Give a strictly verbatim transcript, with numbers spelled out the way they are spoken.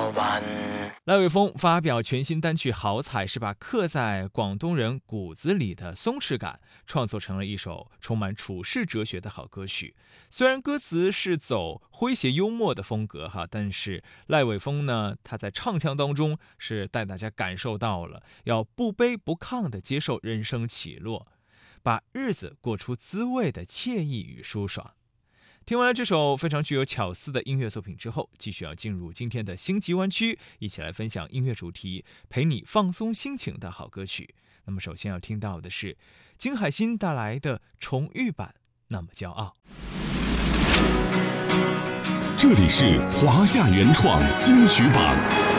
วัน赖伟峰发表全新单曲《好彩》，是把刻在广东人骨子里的松弛感创作成了一首充满处世哲学的好歌曲。虽然歌词是走诙谐幽默的风格哈，但是赖伟峰呢，他在唱腔当中是带大家感受到了要不卑不亢地接受人生起落，把日子过出滋味的惬意与舒爽。听完了这首非常具有巧思的音乐作品之后，继续要进入今天的星级湾区，一起来分享音乐主题，陪你放松心情的好歌曲。那么首先要听到的是金海心带来的重育版《那么骄傲》。 这里是华夏原创金曲榜。